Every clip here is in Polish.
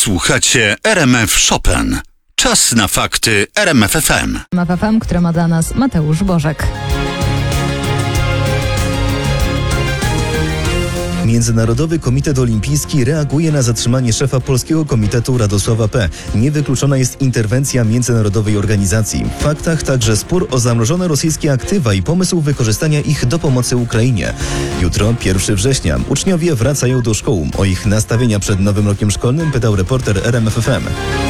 Słuchacie RMF Chopin. Czas na fakty RMF FM. RMF FM, które ma dla nas Mateusz Bożek. Międzynarodowy Komitet Olimpijski reaguje na zatrzymanie szefa Polskiego Komitetu Radosława P. Niewykluczona jest interwencja międzynarodowej organizacji. W faktach także spór o zamrożone rosyjskie aktywa i pomysł wykorzystania ich do pomocy Ukrainie. Jutro, 1 września, uczniowie wracają do szkół. O ich nastawienia przed nowym rokiem szkolnym pytał reporter RMF FM.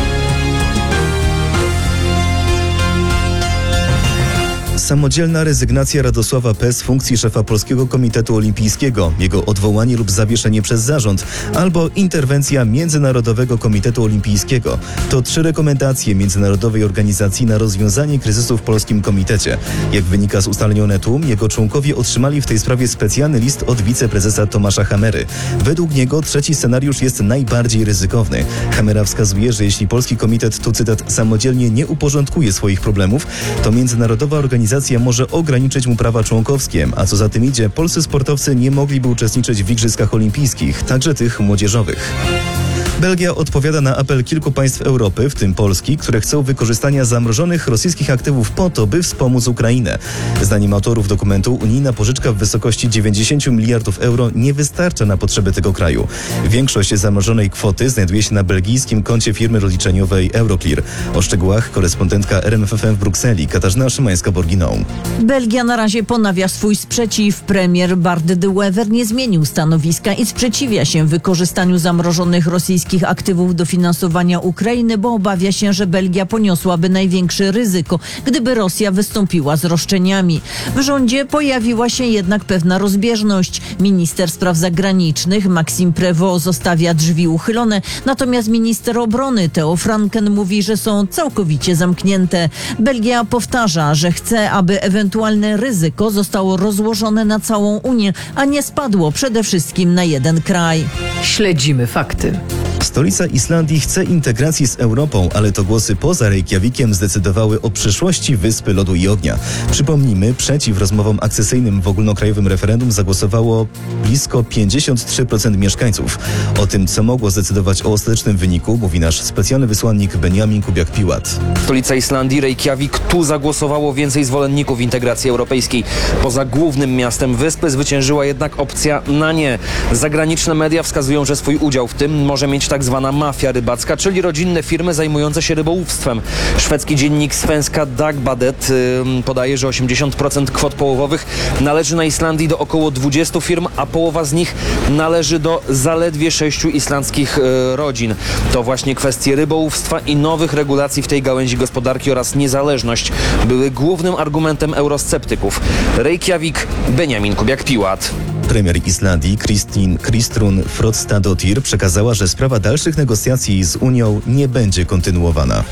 Samodzielna rezygnacja Radosława P. z funkcji szefa Polskiego Komitetu Olimpijskiego, jego odwołanie lub zawieszenie przez zarząd, albo interwencja Międzynarodowego Komitetu Olimpijskiego. To 3 rekomendacje międzynarodowej organizacji na rozwiązanie kryzysu w Polskim Komitecie. Jak wynika z ustaleń Onetu, jego członkowie otrzymali w tej sprawie specjalny list od wiceprezesa Tomasza Hamery. Według niego trzeci scenariusz jest najbardziej ryzykowny. Hamera wskazuje, że jeśli Polski Komitet, tu cytat, samodzielnie nie uporządkuje swoich problemów, to międzynarodowa organizacja może ograniczyć mu prawa członkowskie, a co za tym idzie, polscy sportowcy nie mogliby uczestniczyć w Igrzyskach Olimpijskich, także tych młodzieżowych. Belgia odpowiada na apel kilku państw Europy, w tym Polski, które chcą wykorzystania zamrożonych rosyjskich aktywów po to, by wspomóc Ukrainę. Zdaniem autorów dokumentu unijna pożyczka w wysokości 90 miliardów euro nie wystarcza na potrzeby tego kraju. Większość zamrożonej kwoty znajduje się na belgijskim koncie firmy rozliczeniowej Euroclear. O szczegółach korespondentka RMF FM w Brukseli, Katarzyna Szymańska-Borginą. Belgia na razie ponawia swój sprzeciw. Premier Bart de Wever nie zmienił stanowiska i sprzeciwia się wykorzystaniu zamrożonych rosyjskich aktywów do finansowania Ukrainy, bo obawia się, że Belgia poniosłaby największe ryzyko, gdyby Rosja wystąpiła z roszczeniami. W rządzie pojawiła się jednak pewna rozbieżność. Minister spraw zagranicznych Maxime Prévost zostawia drzwi uchylone, natomiast minister obrony Theo Franken mówi, że są całkowicie zamknięte. Belgia powtarza, że chce, aby ewentualne ryzyko zostało rozłożone na całą Unię, a nie spadło przede wszystkim na jeden kraj. Śledzimy fakty. Stolica Islandii chce integracji z Europą, ale to głosy poza Reykjavikiem zdecydowały o przyszłości Wyspy Lodu i Ognia. Przypomnijmy, przeciw rozmowom akcesyjnym w ogólnokrajowym referendum zagłosowało blisko 53% mieszkańców. O tym, co mogło zdecydować o ostatecznym wyniku, mówi nasz specjalny wysłannik Benjamin Kubiak-Piłat. Stolica Islandii, Reykjavik, tu zagłosowało więcej zwolenników integracji europejskiej. Poza głównym miastem wyspy zwyciężyła jednak opcja na nie. Zagraniczne media wskazują, że swój udział w tym może mieć tak zwana mafia rybacka, czyli rodzinne firmy zajmujące się rybołówstwem. Szwedzki dziennik Svenska Dagbladet podaje, że 80% kwot połowowych należy na Islandii do około 20 firm, a połowa z nich należy do zaledwie 6 islandzkich rodzin. To właśnie kwestie rybołówstwa i nowych regulacji w tej gałęzi gospodarki oraz niezależność były głównym argumentem eurosceptyków. Reykjavik, Benjamin Kubiak-Piłat. Premier Islandii Kristrún Frostadóttir przekazała, że sprawa dalszych negocjacji z Unią nie będzie kontynuowana.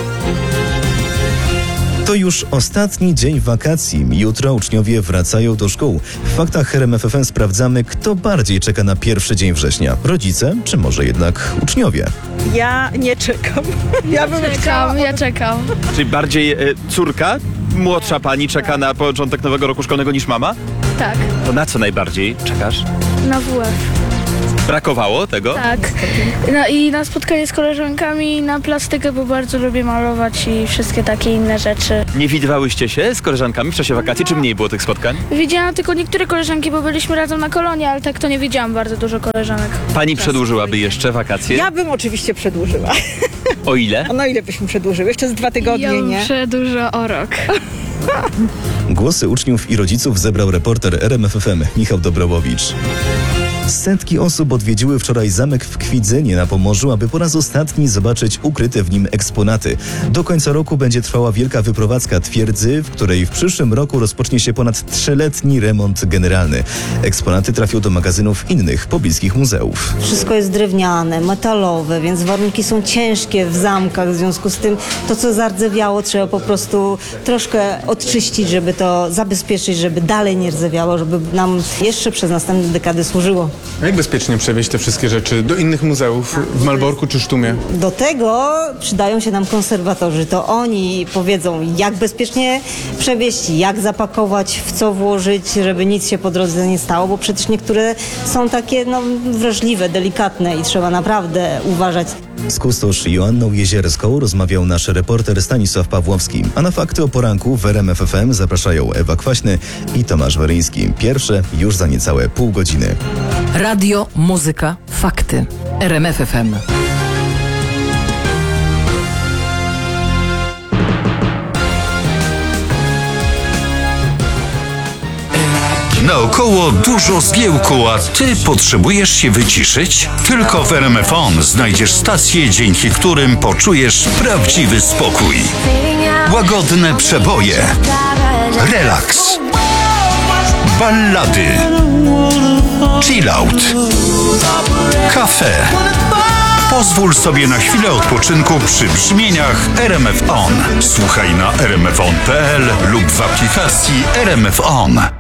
To już ostatni dzień wakacji. Jutro uczniowie wracają do szkół. W faktach RMF FM sprawdzamy, kto bardziej czeka na 1 dzień września. Rodzice, czy może jednak uczniowie? Ja nie czekam. Ja czekam. Czyli bardziej córka, młodsza pani czeka na początek nowego roku szkolnego niż mama? Tak, To na co najbardziej czekasz? na WF. Brakowało tego? Tak. I na spotkanie z koleżankami, na plastykę, bo bardzo lubię malować i wszystkie takie inne rzeczy. Nie widywałyście się z koleżankami w czasie wakacji, czy mniej było tych spotkań? Widziałam tylko niektóre koleżanki, bo byliśmy razem na kolonie, ale tak to nie widziałam bardzo dużo koleżanek. Pani przedłużyłaby jeszcze wakacje? Ja bym oczywiście przedłużyła. O ile? No ile byśmy przedłużyły? Jeszcze z 2 tygodnie, nie? Przedłużę o rok. Głosy uczniów i rodziców zebrał reporter RMF FM Michał Dobrołowicz. Setki osób odwiedziły wczoraj zamek w Kwidzynie na Pomorzu, aby po raz ostatni zobaczyć ukryte w nim eksponaty. Do końca roku będzie trwała wielka wyprowadzka twierdzy, w której w przyszłym roku rozpocznie się ponad 3-letni remont generalny. Eksponaty trafią do magazynów innych pobliskich muzeów. Wszystko jest drewniane, metalowe, więc warunki są ciężkie w zamkach. W związku z tym to, co zardzewiało, trzeba po prostu troszkę odczyścić, żeby to zabezpieczyć, żeby dalej nie rdzewiało, żeby nam jeszcze przez następne dekady służyło. A jak bezpiecznie przewieźć te wszystkie rzeczy do innych muzeów w Malborku czy Sztumie? Do tego przydają się nam konserwatorzy. To oni powiedzą, jak bezpiecznie przewieźć, jak zapakować, w co włożyć, żeby nic się po drodze nie stało, bo przecież niektóre są takie wrażliwe, delikatne i trzeba naprawdę uważać. Z kustosz Joanną Jezierską rozmawiał nasz reporter Stanisław Pawłowski. A na fakty o poranku w RMF FM zapraszają Ewa Kwaśny i Tomasz Weryński. Pierwsze już za niecałe pół godziny. Radio, muzyka, fakty. RMF FM. Naokoło dużo zgiełku, a ty potrzebujesz się wyciszyć? Tylko w RMF On znajdziesz stacje, dzięki którym poczujesz prawdziwy spokój. Łagodne przeboje, relaks, ballady, chillout, kafe. Pozwól sobie na chwilę odpoczynku przy brzmieniach RMF On. Słuchaj na rmfon.pl lub w aplikacji RMF On.